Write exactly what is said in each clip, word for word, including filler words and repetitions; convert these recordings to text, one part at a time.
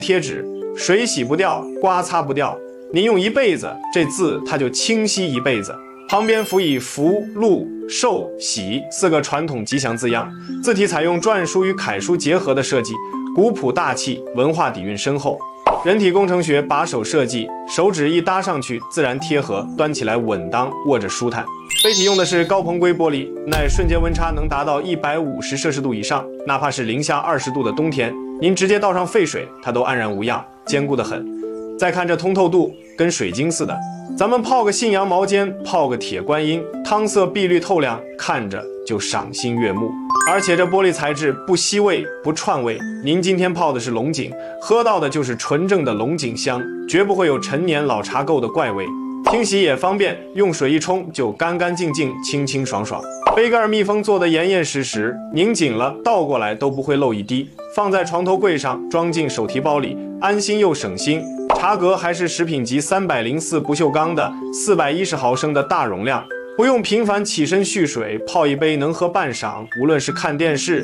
贴纸，水洗不掉，刮擦不掉。您用一辈子，这字它就清晰一辈子。旁边辅以福、禄、寿、喜四个传统吉祥字样，字体采用篆书与楷书结合的设计，古朴大气，文化底蕴深厚。人体工程学把手设计，手指一搭上去自然贴合，端起来稳当，握着舒坦。杯体用的是高硼硅玻璃，耐瞬间温差能达到一百五十摄氏度以上，哪怕是零下二十度的冬天，您直接倒上沸水，它都安然无恙，坚固得很。再看这通透度，跟水晶似的。咱们泡个信阳毛尖，泡个铁观音，汤色碧绿透亮，看着就赏心悦目。而且这玻璃材质不吸味不串味，您今天泡的是龙井，喝到的就是纯正的龙井香，绝不会有陈年老茶垢的怪味。清洗也方便，用水一冲就干干净净，清清爽爽。杯盖密封做得严严实实，拧紧了倒过来都不会漏一滴。放在床头柜上，装进手提包里，安心又省心。茶格还是食品级三百零四不锈钢的四百一十毫升的大容量，不用频繁起身蓄水，泡一杯能喝半晌。无论是看电视，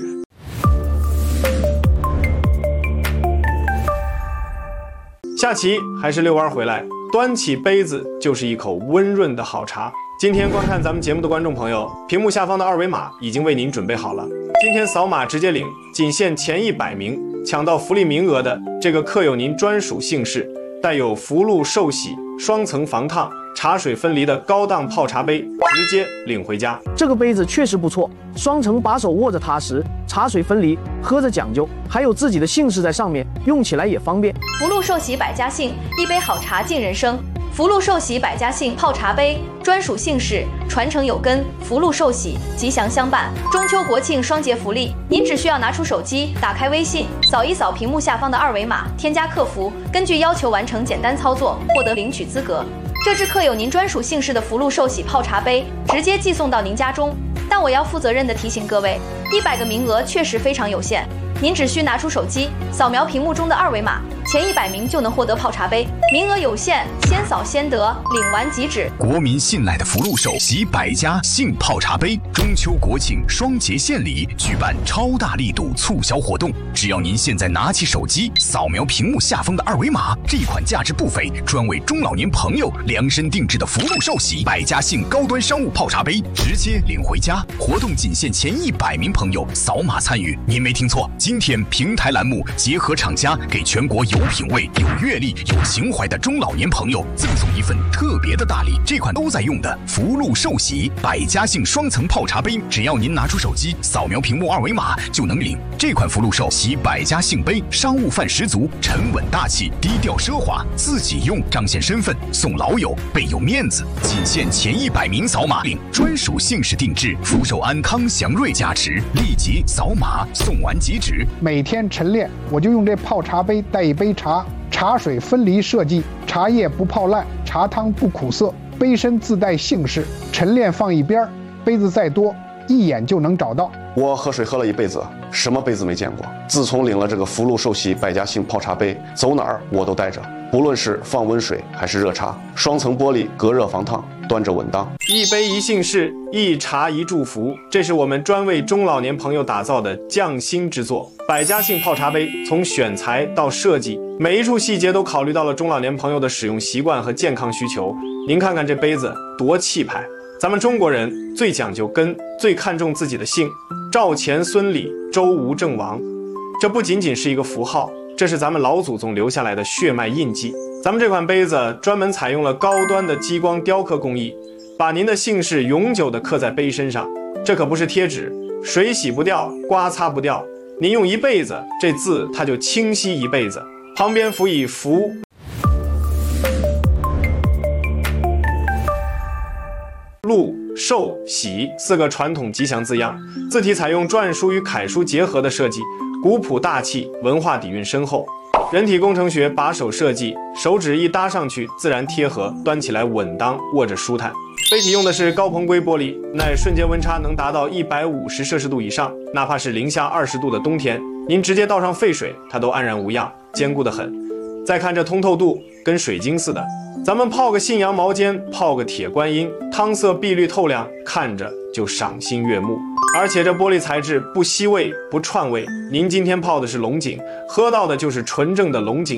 下棋还是遛弯回来，端起杯子就是一口温润的好茶。今天观看咱们节目的观众朋友，屏幕下方的二维码已经为您准备好了，今天扫码直接领，仅限前一百名，抢到福利名额的这个刻有您专属姓氏，带有福禄寿喜、双层防烫、茶水分离的高档泡茶杯，直接领回家。 这个杯子确实不错，双层把手握着踏实，茶水分离，喝着讲究，还有自己的姓氏在上面，用起来也方便。 福禄寿喜百家姓，一杯好茶敬人生。福禄寿喜百家姓泡茶杯，专属姓氏，传承有根，福禄寿喜，吉祥相伴。中秋国庆双节福利，您只需要拿出手机，打开微信，扫一扫屏幕下方的二维码，添加客服，根据要求完成简单操作，获得领取资格。这支刻有您专属姓氏的福禄寿喜泡茶杯，直接寄送到您家中。但我要负责任地提醒各位，一百个名额确实非常有限，您只需拿出手机，扫描屏幕中的二维码，前一百名就能获得泡茶杯，名额有限，先扫先得，领完即止。 国民信赖的福禄寿喜百家姓泡茶杯，中秋国庆双节献礼举办超大力度促销活动，只要您现在拿起手机，扫描屏幕下方的二维码，这款价值不菲、专为中老年朋友量身定制的福禄寿喜百家姓高端商务泡茶杯，直接领回家。活动仅限前一百名朋友扫码参与。您没听错，今天平台栏目结合厂家，给全国有品位、有阅历、有情怀的中老年朋友赠送一份特别的大礼，这款都在用的福禄寿喜百家姓双层泡茶杯，只要您拿出手机，扫描屏幕二维码就能领。这款福禄寿喜百家姓杯，商务范十足，沉稳大气，低调奢华，自己用彰显身份，送老友倍有面子。仅限前一百名扫码领，专属姓氏定制，福寿安康祥瑞加持，立即扫码送完即止。 每天晨练我就用这泡茶杯带一杯茶，茶水分离设计，茶叶不泡烂，茶汤不苦涩，杯身自带姓氏，晨练放一边，杯子再多一眼就能找到。 我喝水喝了一辈子，什么杯子没见过。自从领了这个福禄寿喜百家姓泡茶杯，走哪儿我都带着，不论是放温水还是热茶，双层玻璃隔热防烫，端着稳当。 一杯一姓氏，一茶一祝福，这是我们专为中老年朋友打造的匠心之作。百家姓泡茶杯从选材到设计，每一处细节都考虑到了中老年朋友的使用习惯和健康需求。您看看这杯子多气派！咱们中国人最讲究根，最看重自己的姓，赵钱孙李周吴郑王。这不仅仅是一个符号，这是咱们老祖宗留下来的血脉印记。咱们这款杯子专门采用了高端的激光雕刻工艺，把您的姓氏永久地刻在杯身上。这可不是贴纸，水洗不掉，刮擦不掉，您用一辈子，这字它就清晰一辈子。旁边辅以福、禄、寿、喜四个传统吉祥字样，字体采用篆书与楷书结合的设计，古朴大气，文化底蕴深厚。人体工程学把手设计，手指一搭上去自然贴合，端起来稳当，握着舒坦。杯体用的是高硼硅玻璃，耐瞬间温差能达到一百五十摄氏度以上，哪怕是零下二十度的冬天，您直接倒上沸水，它都安然无恙，坚固得很。再看这通透度，跟水晶似的。咱们泡个信阳毛尖，泡个铁观音，汤色碧绿透亮，看着就赏心悦目。 而且这玻璃材质不吸味不串味。您今天泡的是龙井，喝到的就是纯正的龙井。